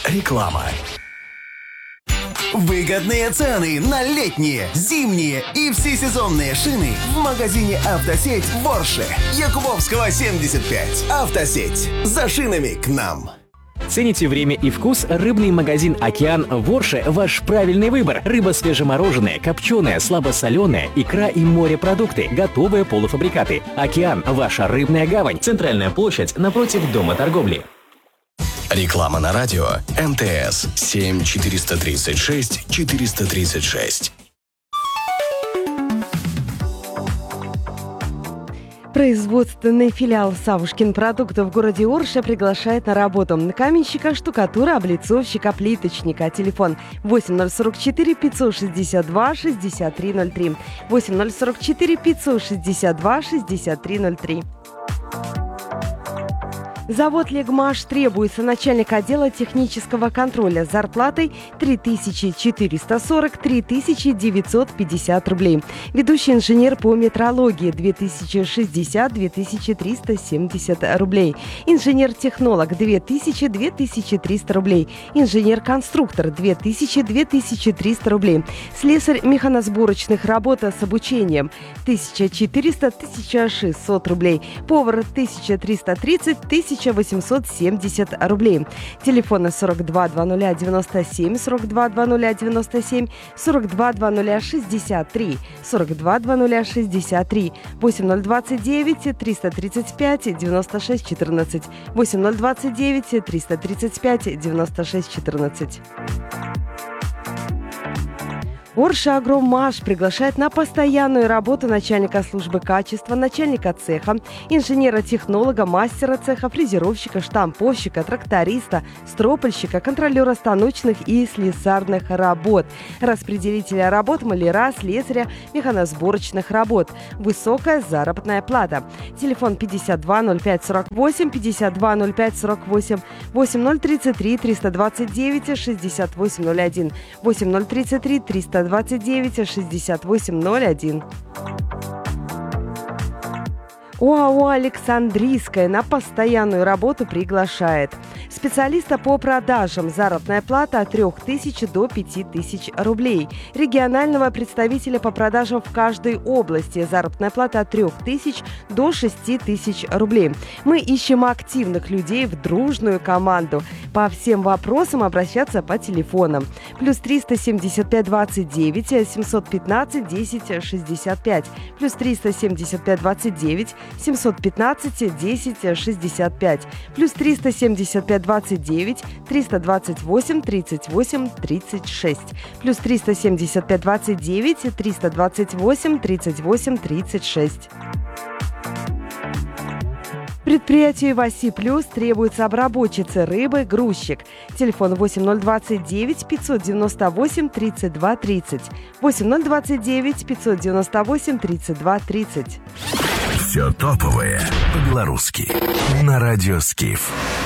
Реклама. Выгодные цены на летние, зимние и всесезонные шины в магазине «Автосеть» в Орше. Якубовского, 75. «Автосеть». За шинами к нам. Цените время и вкус? Рыбный магазин «Океан» в Орше – ваш правильный выбор. Рыба свежемороженая, копченая, слабосоленая, икра и морепродукты, готовые полуфабрикаты. «Океан» – ваша рыбная гавань. Центральная площадь напротив Дома торговли. Реклама на радио МТС 7 436 436. Производственный филиал «Савушкин продукт» в городе Орше приглашает на работу каменщика, штукатура, облицовщика, плиточника. Телефон 8044 562 6303. 8044 562 6303. Завод «Легмаш» требуется начальник отдела технического контроля с зарплатой 3440-3950 рублей. Ведущий инженер по метрологии 2060-2370 рублей. Инженер-технолог 2000-2300 рублей. Инженер-конструктор 2000-2300 рублей. Слесарь механосборочных работ с обучением 1400-1600 рублей. Повар 1330-1870 рублей. Телефоны 422097, 422097, 422063, 422063, 8029 335 96 14, 8029 335 96 14. Орша Агромаш приглашает на постоянную работу начальника службы качества, начальника цеха, инженера-технолога, мастера цеха, фрезеровщика, штамповщика, тракториста, стропольщика, контролера станочных и слесарных работ, распределителя работ, маляра, слесаря, механосборочных работ. Высокая заработная плата. Телефон 520548, 520548, 8033 329 6801, 8033 329 6801. ОАО «Александрийская» на постоянную работу приглашает специалиста по продажам. Заработная плата от 3000 до 5000 рублей. Регионального представителя по продажам в каждой области. Заработная плата от 3000 до 6000 рублей. Мы ищем активных людей в дружную команду. По всем вопросам обращаться по телефонам. Плюс 375 29 715 10 65. Плюс 375 29 715 10 65. Плюс 375 29 328 38 36. Плюс 375 29 328 38 36. Предприятию «Васи Плюс» требуется обработчица рыбы, грузчик. Телефон 8029 598 32 30. 8029 598 32 30. Все топовое по-белорусски на радио Скиф.